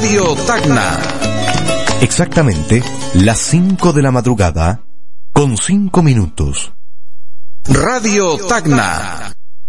Radio Tacna. Exactamente las 5 de la madrugada, con 5 minutos. Radio Tacna.